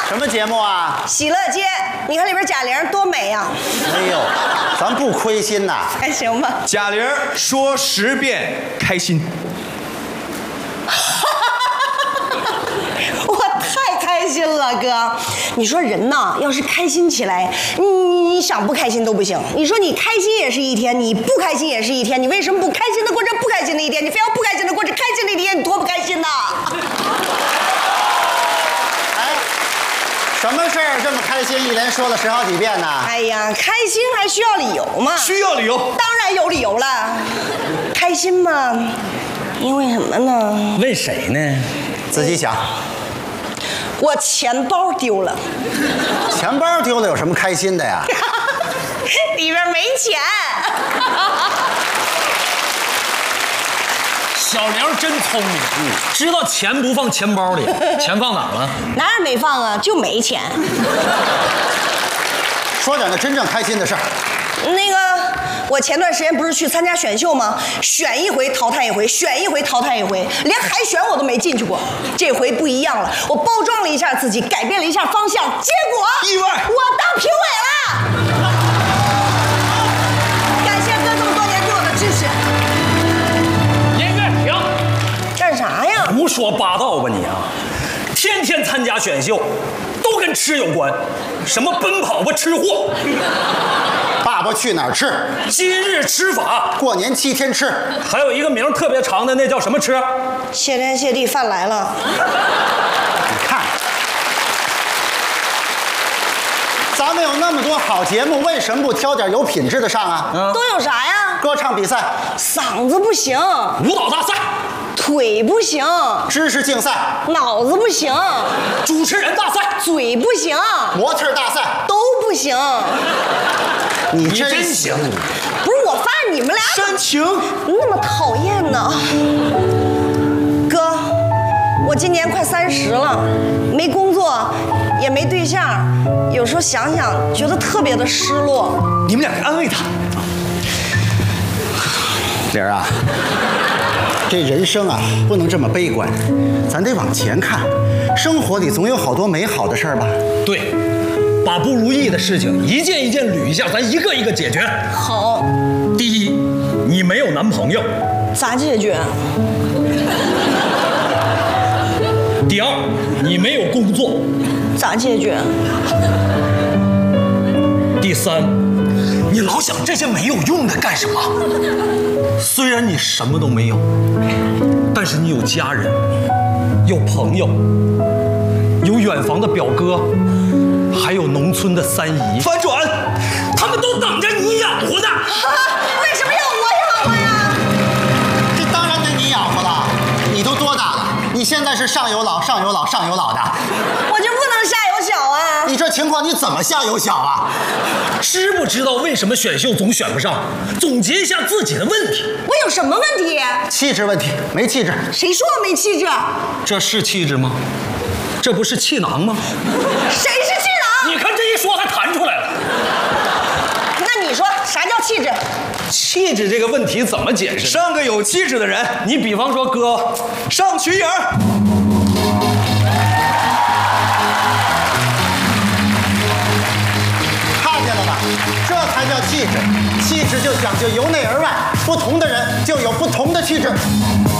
什么节目啊？ 喜乐街，你看里边贾玲多美呀！ 哎呦，咱不亏心呐。 还行吧。 贾玲说10遍开心。 我太开心了，哥！你说人呐，要是开心起来，你想不开心都不行。你说你开心也是一天，你不开心也是一天，你为什么不开心的过这不开心的一天？你非要不开心的过这开心的一天，你多不开心呐！ 什么事儿这么开心，一连说了10好几遍呢？ 哎呀，开心还需要理由吗？ 需要理由， 当然有理由了。开心嘛，因为什么呢？ 问谁呢？ 自己想。 我钱包丢了。 钱包丢了有什么开心的呀？ 里边没钱。 小玲真聪明，知道钱不放钱包里，钱放哪儿了？ 哪儿没放啊？就没钱。 说点那真正开心的事儿。 那个，我前段时间不是去参加选秀吗？选一回淘汰一回，选一回淘汰一回，连海选我都没进去过。这回不一样了，我包装了一下自己，改变了一下方向，结果意外， 我当评委了。感谢哥这么多年对我的支持。 音乐停！ 干啥呀？ 胡说八道吧你啊！天天参加选秀，都跟吃有关，什么奔跑吧吃货。 爸爸去哪儿吃？ 今日吃法， 过年7天吃， 还有一个名特别长的，那叫什么吃？ 谢天谢地，饭来了。 你看，咱们有那么多好节目，为什么不挑点有品质的上啊？ 都有啥呀？ 歌唱比赛、 嗓子不行， 舞蹈大赛、 腿不行， 知识竞赛、 脑子不行， 主持人大赛、 嘴不行， 模特大赛， 都不行。 你你真行！ 不是我发现你们俩煽情， 那么讨厌呢？哥，我今年快30了，没工作，也没对象，有时候想想觉得特别的失落。 你们两个安慰他。 玲儿啊，这人生啊不能这么悲观，咱得往前看，生活里总有好多美好的事儿吧？ 对，把不如意的事情一件一件捋一下，咱一个一个解决。 好， 第一，你没有男朋友。 咋解决？ 第二，你没有工作。 咋解决？ 第三，你老想这些没有用的干什么？虽然你什么都没有，但是你有家人，有朋友，有远房的表哥，还有农村的3姨。 反转， 他们都等着你养活呢。 为什么要我养活呀？ 这当然得你养活了，你都多大了？你现在是上有老、上有老、上有老的， 我就不能下有小啊？ 你这情况你怎么下有小啊？ 知不知道为什么选秀总选不上？总结一下自己的问题。 我有什么问题？ 气质问题，没气质。 谁说我没气质？ 这是气质吗？这不是气囊吗？ 谁是气囊？ 你看这一说还弹出来了。 那你说啥叫气质？ 气质这个问题怎么解释？ 上个有气质的人。 你比方说哥， 上瞿颖儿， 看见了吧？这才叫气质。气质就讲究由内而外，不同的人就有不同的气质。